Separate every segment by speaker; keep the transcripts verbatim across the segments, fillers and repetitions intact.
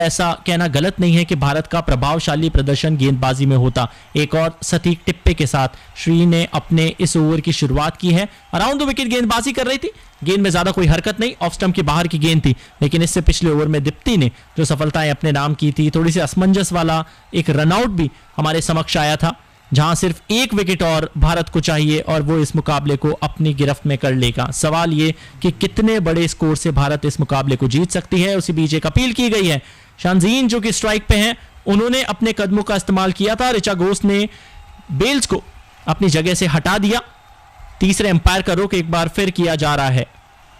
Speaker 1: ऐसा कहना गलत नहीं है कि भारत का प्रभावशाली प्रदर्शन गेंदबाजी में होता। एक और सटीक टिप्पे के साथ श्री ने अपने इस ओवर की शुरुआत की है। अराउंड द विकेट गेंदबाजी कर रही थी, गेंद में ज्यादा कोई हरकत नहीं, ऑफ स्टंप के बाहर की गेंद थी, लेकिन इससे पिछले ओवर में दीप्ति ने जो सफलताएं अपने नाम की थी, थोड़ी सी असमंजस वाला एक रनआउट भी हमारे समक्ष आया था, जहां सिर्फ एक विकेट और भारत को चाहिए और वो इस मुकाबले को अपनी गिरफ्त में कर लेगा। सवाल ये कि कितने बड़े स्कोर से भारत इस मुकाबले को जीत सकती है। उसी बीच एक अपील की गई है। शानजीन जो कि स्ट्राइक पे हैं, उन्होंने अपने कदमों का इस्तेमाल किया था। ऋचा घोष ने बेल्स को अपनी जगह से हटा दिया। तीसरे अंपायर का रुख एक बार फिर किया जा रहा है।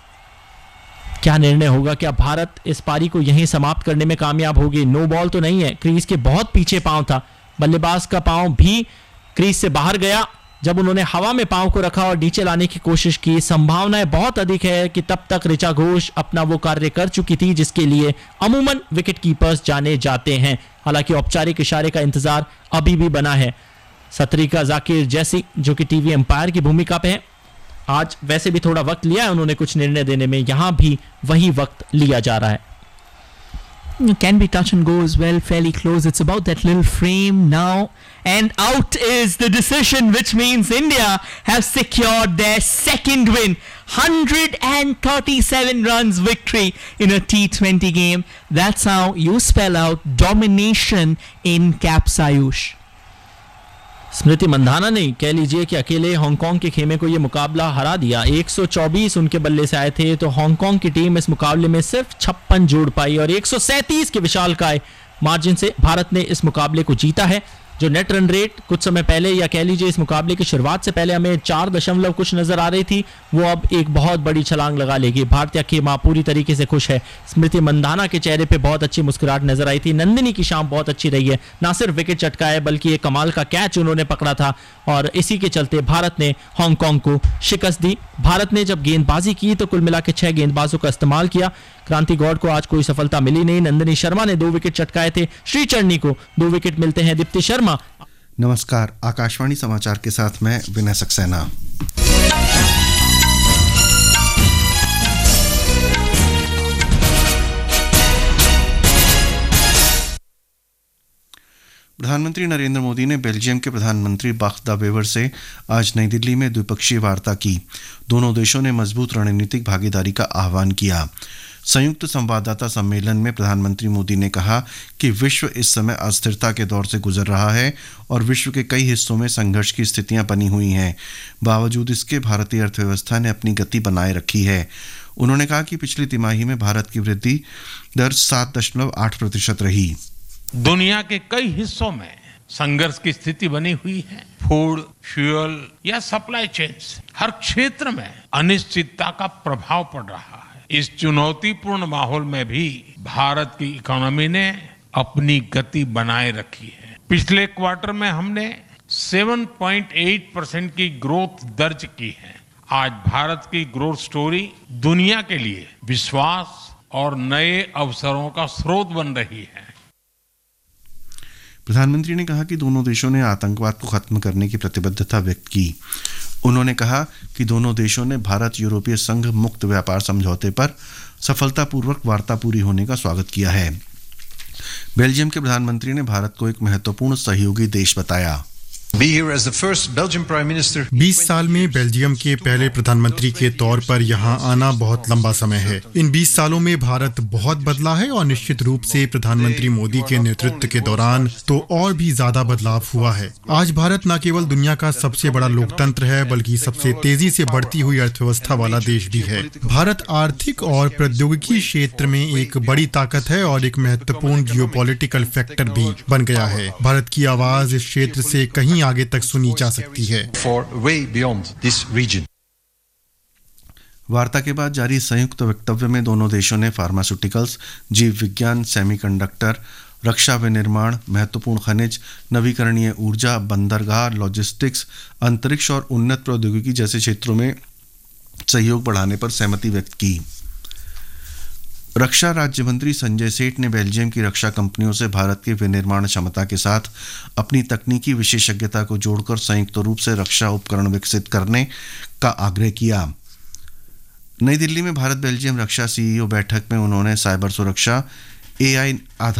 Speaker 1: क्या निर्णय होगा? क्या भारत इस पारी को यहीं समाप्त करने में कामयाब होगी? नो बॉल तो नहीं है, क्रीज के बहुत पीछे पांव था, बल्लेबाज का पांव भी क्रीज से बाहर गया। जब उन्होंने हवा में पांव को रखा और नीचे लाने की कोशिश की, संभावनाएं बहुत अधिक है कि तब तक ऋचा घोष अपना वो कार्य कर चुकी थी जिसके लिए अमूमन विकेट कीपर्स जाने जाते हैं। हालांकि औपचारिक इशारे का इंतजार अभी भी बना है। सतरिका जाकिर जैसी जो कि टीवी अंपायर की भूमिका पे है, आज वैसे भी थोड़ा वक्त लिया है उन्होंने कुछ निर्णय देने में, यहां भी वही वक्त लिया जा रहा है।
Speaker 2: Can be touch and go as well, fairly close. It's about that little frame now, and out is the decision, which means India have secured their second win, one hundred thirty-seven runs victory in a T twenty game. That's how you spell out domination in caps, Ayush.
Speaker 1: Smriti Mandhana ने कह लीजिए कि अकेले Hong Kong के खेमे को यह मुकाबला हरा दिया। एक सौ चौबीस उनके बल्ले से आए थे, तो हांगकांग की टीम इस मुकाबले में सिर्फ छप्पन जोड़ पाई और एक सौ सैंतीस के विशालकाय मार्जिन से भारत ने इस मुकाबले को जीता है। जो नेट रन रेट कुछ समय पहले या कह लीजिए इस मुकाबले की शुरुआत से पहले हमें चार दशमलव कुछ नजर आ रही थी, वो अब एक बहुत बड़ी छलांग लगा लेगी। भारतीय खेमा पूरी तरीके से खुश है। स्मृति मंधाना के चेहरे पे बहुत अच्छी मुस्कुराहट नजर आई थी। नंदिनी की शाम बहुत अच्छी रही है, ना सिर्फ विकेट चटका है बल्कि एक कमाल का कैच उन्होंने पकड़ा था और इसी के चलते भारत ने हांगकांग को शिकस्त दी। भारत ने जब गेंदबाजी की तो कुल मिला के छह गेंदबाजों का इस्तेमाल किया। क्रांति गौड़ को आज कोई सफलता मिली नहीं। नंदिनी शर्मा ने दो विकेट चटकाए थे, श्री चन्नी को दो विकेट मिलते हैं। दीप्ति शर्मा।
Speaker 3: नमस्कार, आकाशवाणी समाचार के साथ मैं विनय सक्सेना। प्रधानमंत्री नरेंद्र मोदी ने बेल्जियम के प्रधानमंत्री बाख द वेवर से आज नई दिल्ली में द्विपक्षीय वार्ता की। दोनों देशों ने मजबूत रणनीतिक भागीदारी का आह्वान किया। संयुक्त संवाददाता सम्मेलन में प्रधानमंत्री मोदी ने कहा कि विश्व इस समय अस्थिरता के दौर से गुजर रहा है और विश्व के कई हिस्सों में संघर्ष की स्थितियां बनी हुई हैं। बावजूद इसके भारतीय अर्थव्यवस्था ने अपनी गति बनाए रखी है। उन्होंने कहा कि पिछली तिमाही में भारत की वृद्धि दर सात दशमलव आठ प्रतिशत रही।
Speaker 4: दुनिया के कई हिस्सों में संघर्ष की स्थिति बनी हुई है। फूड, फ्यूल या सप्लाई चेन्स, हर क्षेत्र में अनिश्चितता का प्रभाव पड़ रहा है। इस चुनौतीपूर्ण माहौल में भी भारत की इकोनॉमी ने अपनी गति बनाए रखी है। पिछले क्वार्टर में हमने सात पॉइंट आठ परसेंट की ग्रोथ दर्ज की है। आज भारत की ग्रोथ स्टोरी दुनिया के लिए विश्वास और नए अवसरों का स्रोत बन रही है।
Speaker 3: प्रधानमंत्री ने कहा कि दोनों देशों ने आतंकवाद को खत्म करने की प्रतिबद्धता व्यक्त की। उन्होंने कहा कि दोनों देशों ने भारत यूरोपीय संघ मुक्त व्यापार समझौते पर सफलतापूर्वक वार्ता पूरी होने का स्वागत किया है। बेल्जियम के प्रधानमंत्री ने भारत को एक महत्वपूर्ण सहयोगी देश बताया।
Speaker 5: बीस साल में बेल्जियम के पहले प्रधानमंत्री के तौर पर यहाँ आना बहुत लंबा समय है। इन बीस सालों में भारत बहुत बदला है और निश्चित रूप से प्रधानमंत्री मोदी के नेतृत्व के दौरान तो और भी ज्यादा बदलाव हुआ है। आज भारत न केवल दुनिया का सबसे बड़ा लोकतंत्र है बल्कि सबसे तेजी से बढ़ती हुई अर्थव्यवस्था वाला देश भी है। भारत आर्थिक और प्रौद्योगिकी क्षेत्र में एक बड़ी ताकत है और एक महत्वपूर्ण जियोपॉलिटिकल फैक्टर भी बन गया है। भारत की आवाज इस क्षेत्र से कहीं आगे तक सुनी जा सकती है।
Speaker 3: वार्ता के बाद जारी संयुक्त वक्तव्य में दोनों देशों ने फार्मास्यूटिकल्स, जीव विज्ञान, सेमीकंडक्टर, रक्षा विनिर्माण, महत्वपूर्ण खनिज, नवीकरणीय ऊर्जा, बंदरगाह, लॉजिस्टिक्स, अंतरिक्ष और उन्नत प्रौद्योगिकी जैसे क्षेत्रों में सहयोग बढ़ाने पर सहमति व्यक्त की। रक्षा राज्य मंत्री संजय सेठ ने बेल्जियम की रक्षा कंपनियों से भारत की विनिर्माण क्षमता के साथ अपनी तकनीकी विशेषज्ञता को जोड़कर संयुक्त रूप से रक्षा उपकरण विकसित करने का आग्रह किया। नई दिल्ली में भारत बेल्जियम रक्षा सीईओ बैठक में उन्होंने साइबर सुरक्षा, एआई